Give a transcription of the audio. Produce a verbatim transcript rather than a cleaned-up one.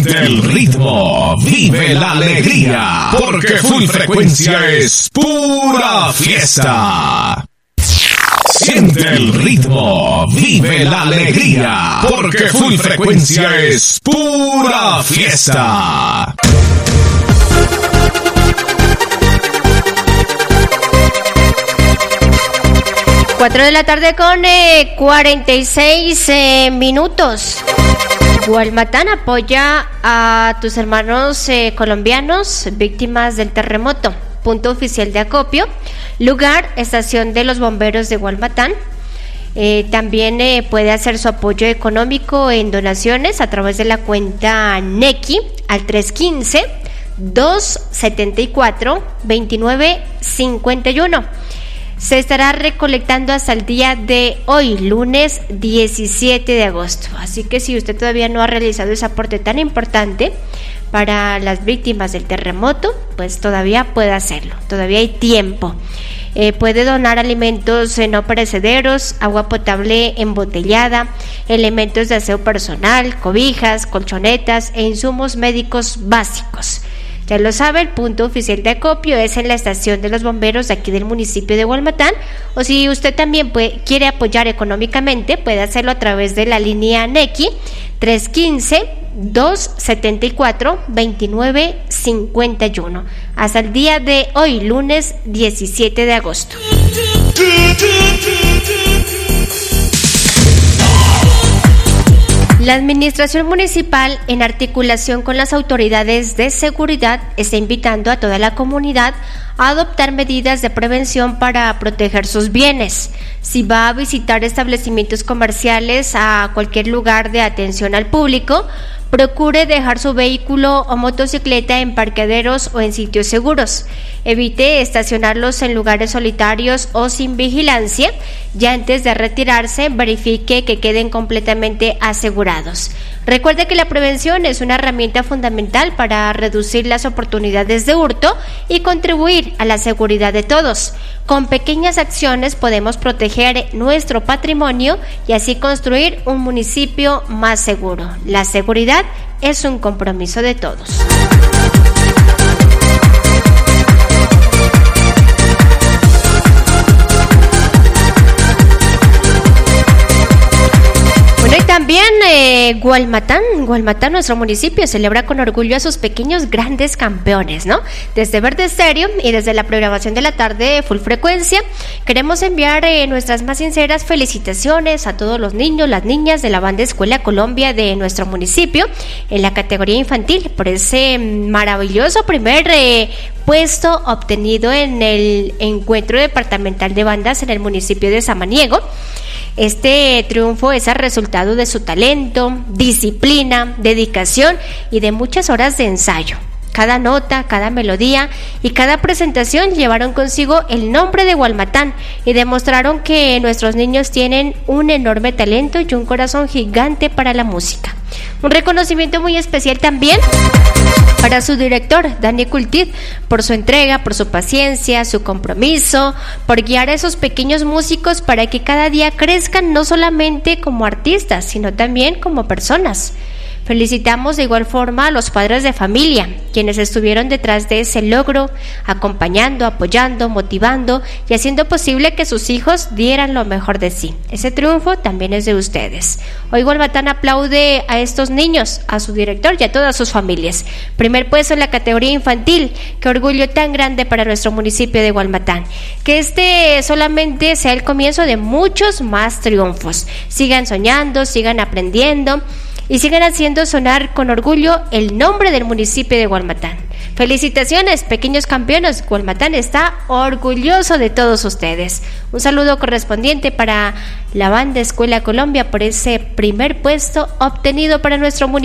Siente el ritmo, vive la alegría, porque Full Frecuencia es pura fiesta. Siente el ritmo, vive la alegría, porque Full Frecuencia es pura fiesta. Cuatro de la tarde con eh, cuarenta y seis eh, minutos. Gualmatán apoya a tus hermanos eh, colombianos víctimas del terremoto. Punto oficial de acopio. Lugar, estación de los bomberos de Gualmatán. Eh, también eh, puede hacer su apoyo económico en donaciones a través de la cuenta Nequi al tres uno cinco, dos siete cuatro, dos nueve cinco uno. Se estará recolectando hasta el día de hoy, lunes diecisiete de agosto. Así que si usted todavía no ha realizado ese aporte tan importante para las víctimas del terremoto, pues todavía puede hacerlo, todavía hay tiempo. Eh, puede donar alimentos eh, no perecederos, agua potable embotellada, elementos de aseo personal, cobijas, colchonetas e insumos médicos básicos. Ya lo sabe, el punto oficial de acopio es en la estación de los bomberos de aquí del municipio de Gualmatán, o si usted también puede, quiere apoyar económicamente, puede hacerlo a través de la línea Nequi tres uno cinco, dos siete cuatro, dos nueve cinco uno. Hasta el día de hoy, lunes diecisiete de agosto. La administración municipal, en articulación con las autoridades de seguridad, está invitando a toda la comunidad a adoptar medidas de prevención para proteger sus bienes. Si va a visitar establecimientos comerciales, a cualquier lugar de atención al público, procure dejar su vehículo o motocicleta en parqueaderos o en sitios seguros. Evite estacionarlos en lugares solitarios o sin vigilancia, y antes de retirarse verifique que queden completamente asegurados. Recuerde que la prevención es una herramienta fundamental para reducir las oportunidades de hurto y contribuir a la seguridad de todos. Con pequeñas acciones podemos proteger nuestro patrimonio y así construir un municipio más seguro. La seguridad es un compromiso de todos. Bueno, y también eh, Gualmatán, Gualmatán, nuestro municipio, celebra con orgullo a sus pequeños grandes campeones, ¿no? Desde Verde Estéreo y desde la programación de la tarde Full Frecuencia, queremos enviar eh, nuestras más sinceras felicitaciones a todos los niños, las niñas de la banda Escuela Colombia de nuestro municipio en la categoría infantil por ese maravilloso primer eh, puesto obtenido en el encuentro departamental de bandas en el municipio de Samaniego. Este triunfo es el resultado de su talento, disciplina, dedicación y de muchas horas de ensayo. Cada nota, cada melodía y cada presentación llevaron consigo el nombre de Gualmatán y demostraron que nuestros niños tienen un enorme talento y un corazón gigante para la música. Un reconocimiento muy especial también para su director, Dani Cultit, por su entrega, por su paciencia, su compromiso, por guiar a esos pequeños músicos para que cada día crezcan no solamente como artistas, sino también como personas. Felicitamos de igual forma a los padres de familia, quienes estuvieron detrás de ese logro, acompañando, apoyando, motivando y haciendo posible que sus hijos dieran lo mejor de sí. Ese triunfo también es de ustedes. Hoy Gualmatán aplaude a estos niños, a su director y a todas sus familias. Primer puesto en la categoría infantil. Qué orgullo tan grande para nuestro municipio de Gualmatán. Que este solamente sea el comienzo de muchos más triunfos. Sigan soñando, sigan aprendiendo y sigan haciendo sonar con orgullo el nombre del municipio de Gualmatán. Felicitaciones, pequeños campeones. Gualmatán está orgulloso de todos ustedes. Un saludo correspondiente para la banda Escuela Colombia por ese primer puesto obtenido para nuestro municipio.